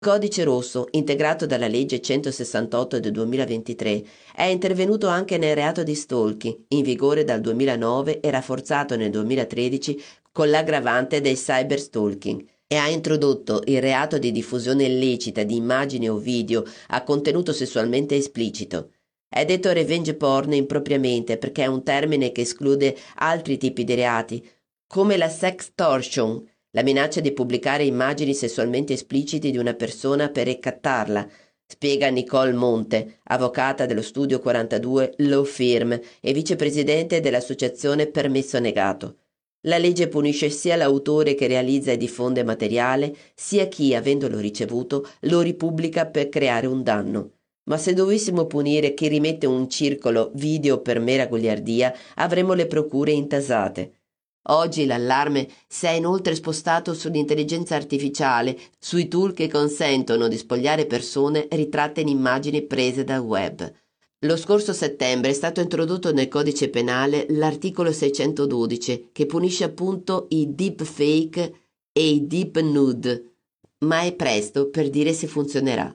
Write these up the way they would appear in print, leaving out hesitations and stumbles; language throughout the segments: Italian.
Codice rosso, integrato dalla legge 168 del 2023, è intervenuto anche nel reato di stalking, in vigore dal 2009 e rafforzato nel 2013 con l'aggravante del cyberstalking, e ha introdotto il reato di diffusione illecita di immagini o video a contenuto sessualmente esplicito. È detto revenge porn impropriamente perché è un termine che esclude altri tipi di reati, come la sextortion, la minaccia di pubblicare immagini sessualmente esplicite di una persona per ricattarla, spiega Nicole Monte, avvocata dello Studio 42 Law Firm e vicepresidente dell'associazione Permesso Negato. La legge punisce sia l'autore che realizza e diffonde materiale, sia chi, avendolo ricevuto, lo ripubblica per creare un danno. Ma se dovessimo punire chi rimette un circolo video per mera goliardia, avremmo le procure intasate. Oggi l'allarme si è inoltre spostato sull'intelligenza artificiale, sui tool che consentono di spogliare persone ritratte in immagini prese dal web. Lo scorso settembre è stato introdotto nel codice penale l'articolo 612 che punisce appunto i deepfake e i deep nude, ma è presto per dire se funzionerà.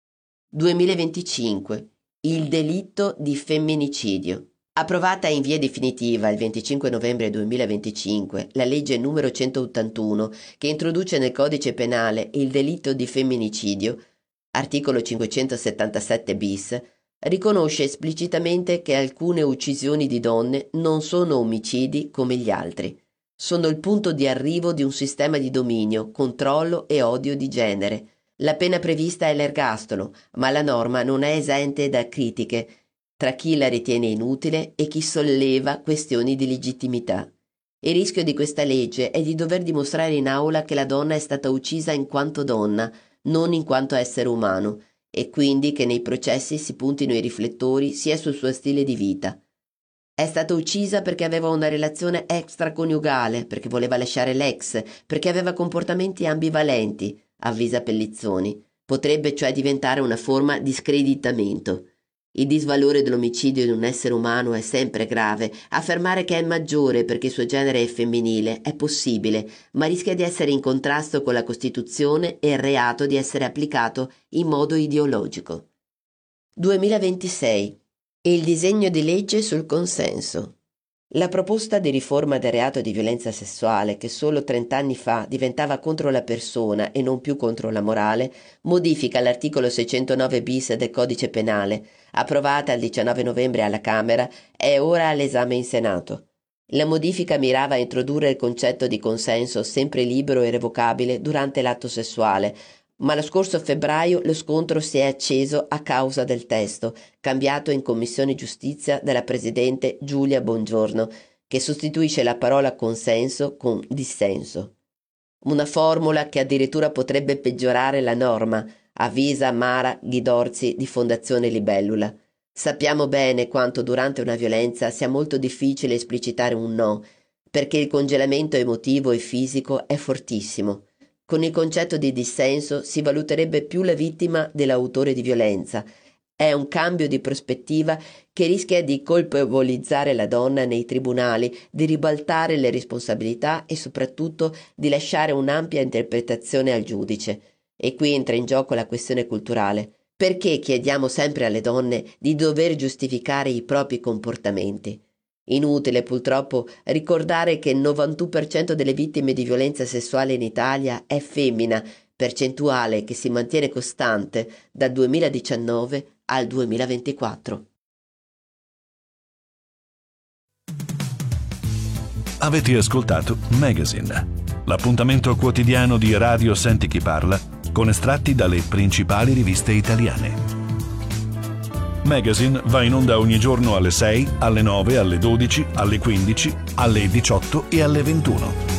2025. Il delitto di femminicidio. Approvata in via definitiva il 25 novembre 2025 la legge numero 181 che introduce nel codice penale il delitto di femminicidio, articolo 577 bis, riconosce esplicitamente che alcune uccisioni di donne non sono omicidi come gli altri. Sono il punto di arrivo di un sistema di dominio, controllo e odio di genere. La pena prevista è l'ergastolo, ma la norma non è esente da critiche tra chi la ritiene inutile e chi solleva questioni di legittimità. Il rischio di questa legge è di dover dimostrare in aula che la donna è stata uccisa in quanto donna, non in quanto essere umano, e quindi che nei processi si puntino i riflettori sia sul suo stile di vita. È stata uccisa perché aveva una relazione extraconiugale, perché voleva lasciare l'ex, perché aveva comportamenti ambivalenti, avvisa Pellizzoni. Potrebbe cioè diventare una forma di screditamento. Il disvalore dell'omicidio di un essere umano è sempre grave. Affermare che è maggiore perché il suo genere è femminile è possibile, ma rischia di essere in contrasto con la Costituzione e il reato di essere applicato in modo ideologico. 2026. Il disegno di legge sul consenso. La proposta di riforma del reato di violenza sessuale, che solo 30 anni fa diventava contro la persona e non più contro la morale, modifica l'articolo 609 bis del Codice Penale, approvata il 19 novembre alla Camera, è ora all'esame in Senato. La modifica mirava a introdurre il concetto di consenso sempre libero e revocabile durante l'atto sessuale, ma lo scorso febbraio lo scontro si è acceso a causa del testo, cambiato in Commissione Giustizia dalla Presidente Giulia Bongiorno, che sostituisce la parola consenso con dissenso. Una formula che addirittura potrebbe peggiorare la norma, avvisa Mara Ghidorzi di Fondazione Libellula. Sappiamo bene quanto durante una violenza sia molto difficile esplicitare un no, perché il congelamento emotivo e fisico è fortissimo. Con il concetto di dissenso si valuterebbe più la vittima dell'autore di violenza. È un cambio di prospettiva che rischia di colpevolizzare la donna nei tribunali, di ribaltare le responsabilità e soprattutto di lasciare un'ampia interpretazione al giudice. E qui entra in gioco la questione culturale. Perché chiediamo sempre alle donne di dover giustificare i propri comportamenti? Inutile purtroppo ricordare che il 91% delle vittime di violenza sessuale in Italia è femmina, percentuale che si mantiene costante dal 2019 al 2024. Avete ascoltato Magazine, l'appuntamento quotidiano di Radio Senti Chi Parla con estratti dalle principali riviste italiane. Magazine va in onda ogni giorno alle 6, alle 9, alle 12, alle 15, alle 18 e alle 21.